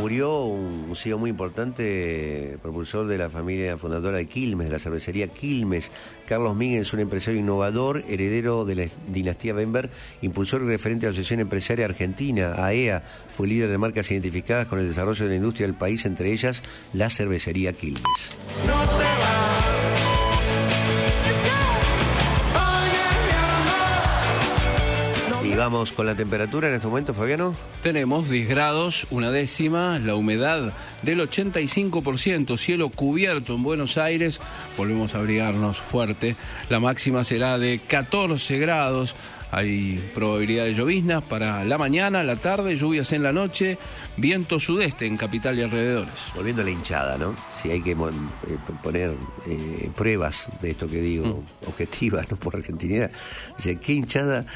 Murió un CEO muy importante, propulsor de la familia fundadora de Quilmes, de la cervecería Quilmes. Carlos Míguez es un empresario innovador, heredero de la dinastía Bember, impulsor y referente de la Asociación Empresaria Argentina, AEA. Fue líder de marcas identificadas con el desarrollo de la industria del país, entre ellas la cervecería Quilmes. No se va. Y vamos con la temperatura en este momento, Fabiano. Tenemos 10 grados, una décima, la humedad del 85%, cielo cubierto en Buenos Aires, volvemos a abrigarnos fuerte, la máxima será de 14 grados, hay probabilidad de lloviznas para la mañana, la tarde, lluvias en la noche, viento sudeste en capital y alrededores. Volviendo a la hinchada, ¿no? Si hay que poner pruebas de esto que digo, objetivas, no por argentinidad. O sea, ¿qué hinchada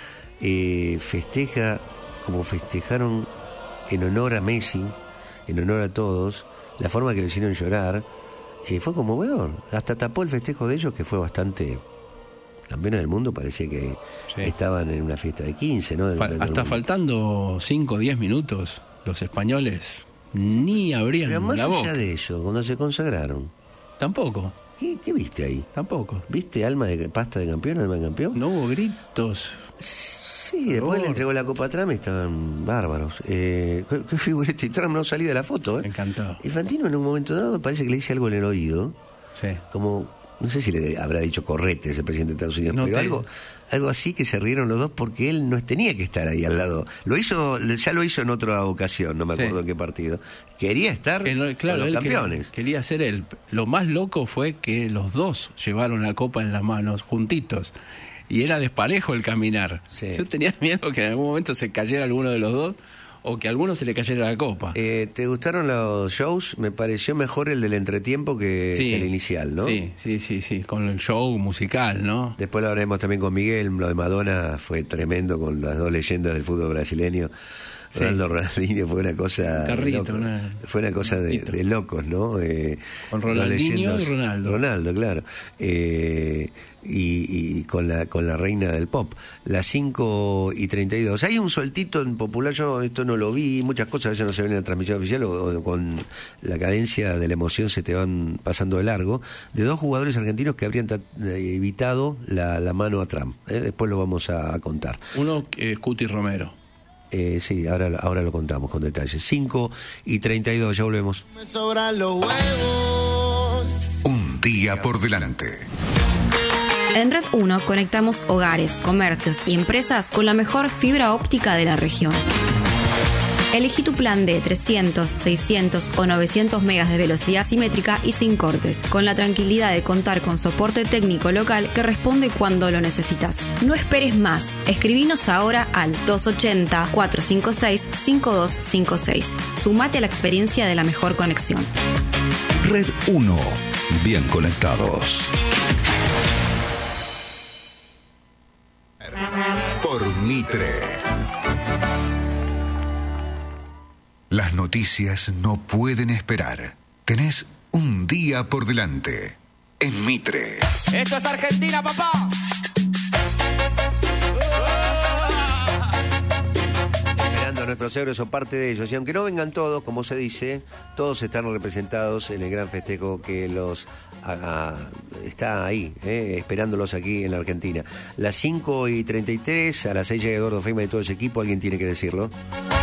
festeja como festejaron en honor a Messi, en honor a todos, la forma que lo hicieron llorar? Fue conmovedor. Hasta tapó el festejo de ellos, que fue bastante... Campeones del mundo, parecía que estaban en una fiesta de 15, ¿no? Hasta faltando 5 o 10 minutos, los españoles ni abrían la boca. Pero más allá de eso, cuando se consagraron... Tampoco. ¿Qué viste ahí? Tampoco. ¿Viste alma de pasta de campeón, alma de campeón? No hubo gritos. Sí, después le entregó la copa a Trump y estaban bárbaros. ¿Qué figurete? Y Trump no salía de la foto, Encantado. Infantino en un momento dado parece que le dice algo en el oído. Sí. Como... No sé si le habrá dicho correte ese presidente de Estados Unidos, No pero algo así, que se rieron los dos porque él no tenía que estar ahí al lado. Ya lo hizo en otra ocasión, no me acuerdo en qué partido. Quería estar con los campeones. Quería ser él. Lo más loco fue que los dos llevaron la copa en las manos, juntitos. Y era desparejo el caminar. Sí. Yo tenía miedo que en algún momento se cayera alguno de los dos, o que a alguno se le cayera la copa. ¿Te gustaron los shows? Me pareció mejor el del entretiempo que el inicial, ¿no? Sí, con el show musical, ¿no? Después lo hablaremos también con Miguel. Lo de Madonna fue tremendo, con las dos leyendas del fútbol brasileño. Ronaldinho fue una cosa... Fue una cosa de locos, ¿no? Con Ronaldinho y Ronaldo. Ronaldo, claro. Y con la reina del pop. Las 5:32. Hay un sueltito en popular, yo esto no lo vi, muchas cosas a veces no se ven en la transmisión oficial o con la cadencia de la emoción se te van pasando de largo, de dos jugadores argentinos que habrían evitado la mano a Trump. Después lo vamos a contar. Uno es Cuti Romero. Sí, ahora lo contamos con detalles. 5:32, ya volvemos. Me sobran los huevos. Un día por delante. En Red 1 conectamos hogares, comercios y empresas con la mejor fibra óptica de la región. Elegí tu plan de 300, 600 o 900 megas de velocidad simétrica y sin cortes, con la tranquilidad de contar con soporte técnico local que responde cuando lo necesitas. No esperes más. Escribinos ahora al 280-456-5256. Sumate a la experiencia de la mejor conexión. Red 1. Bien conectados. Por Mitre. Las noticias no pueden esperar. Tenés un día por delante. En Mitre. Esto es Argentina, papá. Esperando a nuestros héroes o parte de ellos. Y aunque no vengan todos, como se dice, todos están representados en el gran festejo que los está ahí, esperándolos aquí en la Argentina. Las 5:33, a las 6 llega Eduardo Feynman y todo ese equipo. Alguien tiene que decirlo.